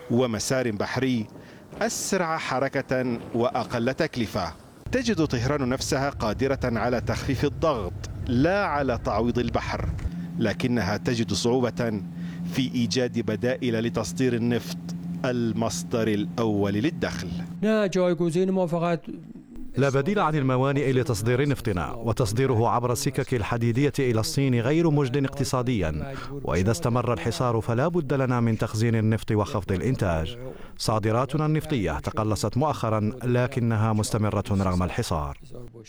ومسار بحري أسرع حركة وأقل تكلفة. تجد طهران نفسها قادرة على تخفيف الضغط لا على تعويض البحر، لكنها تجد صعوبة في إيجاد بدائل لتصدير النفط المصدر الأول للدخل. لا بديل عن الموانئ لتصدير نفطنا، وتصديره عبر السكك الحديدية إلى الصين غير مجد اقتصاديا، وإذا استمر الحصار فلا بد لنا من تخزين النفط وخفض الإنتاج. صادراتنا النفطية تقلصت مؤخرا لكنها مستمرة رغم الحصار.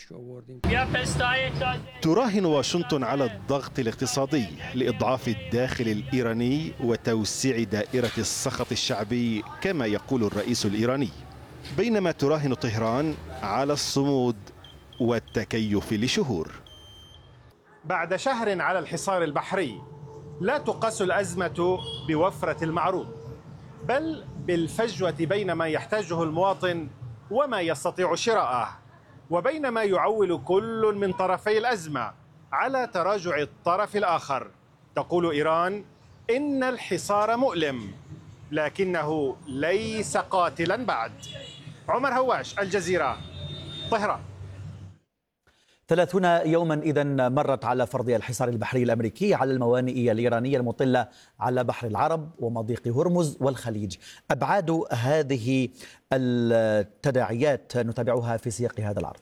تراهن واشنطن على الضغط الاقتصادي لإضعاف الداخل الإيراني وتوسيع دائرة السخط الشعبي كما يقول الرئيس الإيراني، بينما تراهن طهران على الصمود والتكيف لشهور. بعد شهر على الحصار البحري لا تقاس الأزمة بوفرة المعروض، بل بالفجوة بين ما يحتاجه المواطن وما يستطيع شراءه، وبين ما يعول كل من طرفي الأزمة على تراجع الطرف الآخر. تقول إيران إن الحصار مؤلم لكنه ليس قاتلا بعد. عمر هواش، الجزيرة، طهران. 30 يوما إذن مرت على فرض الحصار البحري الأمريكي على الموانئ الإيرانية المطلة على بحر العرب ومضيق هرمز والخليج. أبعاد هذه التداعيات نتابعها في سياق هذا العرض.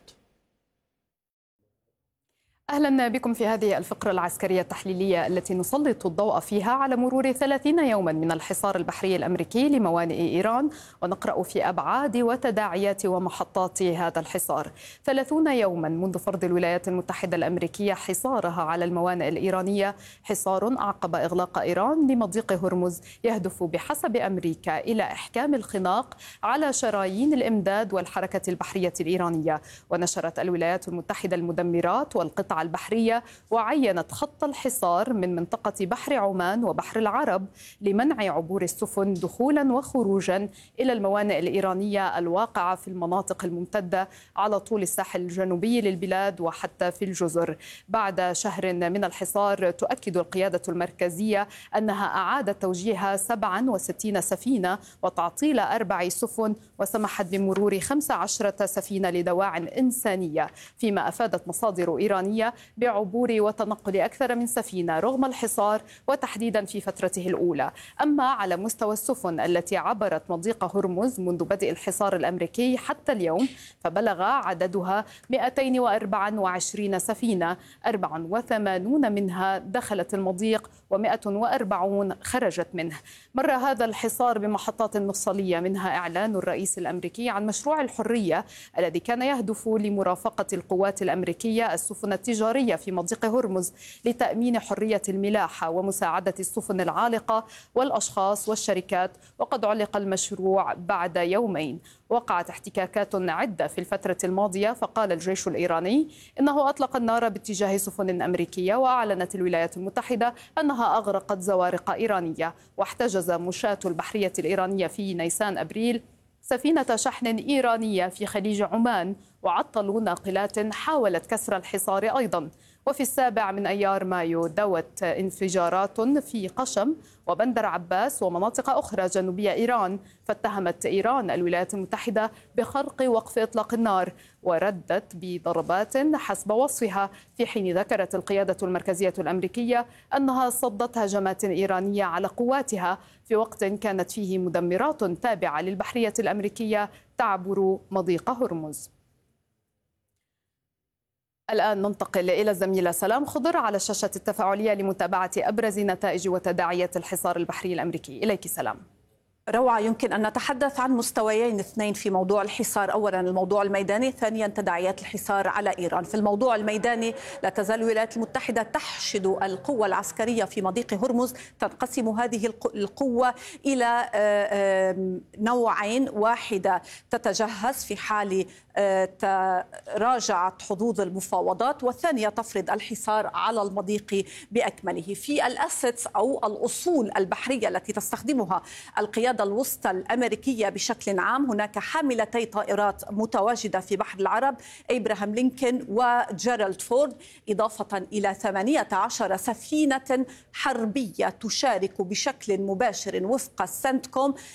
أهلا بكم في هذه الفقرة العسكرية التحليلية التي نسلط الضوء فيها على مرور 30 يوما من الحصار البحري الأمريكي لموانئ إيران، ونقرأ في أبعاد وتداعيات ومحطات هذا الحصار. 30 يوما منذ فرض الولايات المتحدة الأمريكية حصارها على الموانئ الإيرانية، حصار أعقب إغلاق إيران لمضيق هرمز يهدف بحسب أمريكا إلى إحكام الخناق على شرايين الإمداد والحركة البحرية الإيرانية. ونشرت الولايات المتحدة المدمرات والقطع البحرية وعينت خط الحصار من منطقة بحر عمان وبحر العرب لمنع عبور السفن دخولا وخروجا إلى الموانئ الإيرانية الواقعة في المناطق الممتدة على طول الساحل الجنوبي للبلاد وحتى في الجزر. بعد شهر من الحصار تؤكد القيادة المركزية أنها أعادت توجيه 67 سفينة وتعطيل 4 سفن، وسمحت بمرور 15 سفينة لدواع إنسانية، فيما أفادت مصادر إيرانية بعبور وتنقل أكثر من سفينة رغم الحصار وتحديدا في فترته الأولى. أما على مستوى السفن التي عبرت مضيق هرمز منذ بدء الحصار الأمريكي حتى اليوم فبلغ عددها 224 سفينة، 84 منها دخلت المضيق و140 خرجت منه. مر هذا الحصار بمحطات مفصلية، منها إعلان الرئيس الأمريكي عن مشروع الحرية الذي كان يهدف لمرافقة القوات الأمريكية السفن التجارية في مضيق هرمز لتأمين حرية الملاحة ومساعدة السفن العالقة والأشخاص والشركات. وقد علق المشروع بعد يومين. وقعت احتكاكات عدة في الفترة الماضية، فقال الجيش الإيراني إنه أطلق النار باتجاه سفن أمريكية، وأعلنت الولايات المتحدة أنها أغرقت زوارق إيرانية. واحتجز مشاة البحرية الإيرانية في نيسان أبريل سفينة شحن إيرانية في خليج عمان، وعطلوا ناقلات حاولت كسر الحصار أيضا. وفي 7 من أيار مايو دوت انفجارات في قشم وبندر عباس ومناطق أخرى جنوبية إيران، فاتهمت إيران الولايات المتحدة بخرق وقف إطلاق النار، وردت بضربات حسب وصفها، في حين ذكرت القيادة المركزية الأمريكية أنها صدت هجمات إيرانية على قواتها في وقت كانت فيه مدمرات تابعة للبحرية الأمريكية تعبر مضيق هرمز. الآن ننتقل إلى الزميلة سلام خضر على الشاشة التفاعلية لمتابعة أبرز نتائج وتداعيات الحصار البحري الأمريكي. إليك سلام. روعة، يمكن أن نتحدث عن مستويين اثنين في موضوع الحصار. أولا الموضوع الميداني، ثانيا تداعيات الحصار على إيران. في الموضوع الميداني لا تزال الولايات المتحدة تحشد القوة العسكرية في مضيق هرمز. تنقسم هذه القوة إلى نوعين: واحدة تتجهز في حال تراجعت حظوظ المفاوضات، والثانية تفرض الحصار على المضيق بأكمله. في الأسيتس أو الأصول البحرية التي تستخدمها القيادة الوسطى الأمريكية بشكل عام، هناك حاملتي طائرات متواجدة في بحر العرب، إبراهام لينكولن وجيرالد فورد، إضافة إلى 18 سفينة حربية تشارك بشكل مباشر وفق السنتكوم